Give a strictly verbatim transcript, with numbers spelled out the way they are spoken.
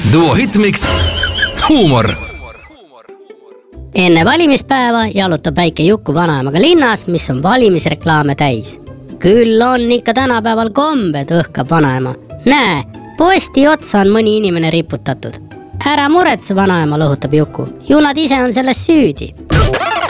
Duo Hitmix, huumor. Enne valimispäeva jalutab väike Juku vanaemaga linnas, mis on valimisreklaame täis. Küll on ikka tänapäeval kombed, õhkab vanaema. Näe, posti otsa on mõni inimene riputatud. Ära muretse, vanaema, lohutab Juku. Ju nad ise on selles süüdi.